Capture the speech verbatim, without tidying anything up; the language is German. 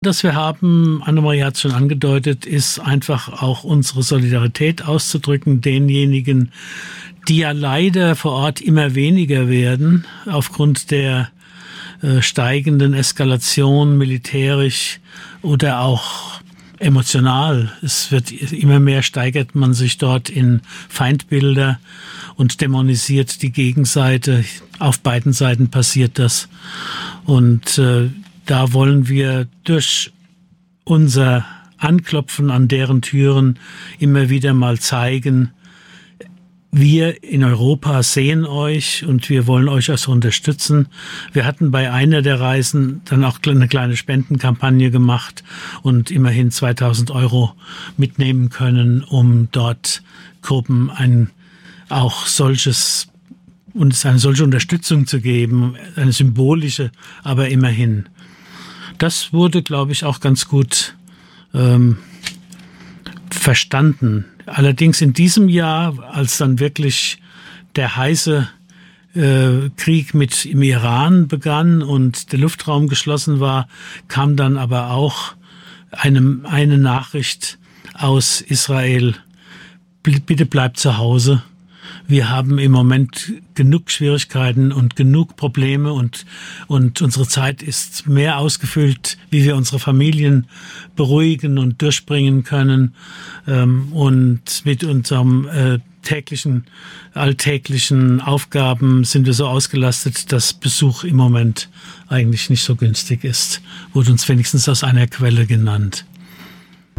Das wir haben, Annemarie hat es schon angedeutet, ist einfach auch unsere Solidarität auszudrücken, denjenigen, die ja leider vor Ort immer weniger werden, aufgrund der äh, steigenden Eskalation militärisch oder auch emotional. Es wird immer mehr, steigert man sich dort in Feindbilder und dämonisiert die Gegenseite. Auf beiden Seiten passiert das. Und äh, da wollen wir durch unser Anklopfen an deren Türen immer wieder mal zeigen, wir in Europa sehen euch und wir wollen euch also unterstützen. Wir hatten bei einer der Reisen dann auch eine kleine Spendenkampagne gemacht und immerhin zweitausend Euro mitnehmen können, um dort Gruppen ein auch solches uns eine solche Unterstützung zu geben, eine symbolische, aber immerhin. Das wurde, glaube ich, auch ganz gut ähm, verstanden. Allerdings in diesem Jahr, als dann wirklich der heiße äh, Krieg mit im Iran begann und der Luftraum geschlossen war, kam dann aber auch eine, eine Nachricht aus Israel: Bitte bleibt zu Hause. Wir haben im Moment genug Schwierigkeiten und genug Probleme und, und unsere Zeit ist mehr ausgefüllt, wie wir unsere Familien beruhigen und durchbringen können. Und mit unserem äh, täglichen, alltäglichen Aufgaben sind wir so ausgelastet, dass Besuch im Moment eigentlich nicht so günstig ist. Wurde uns wenigstens aus einer Quelle genannt.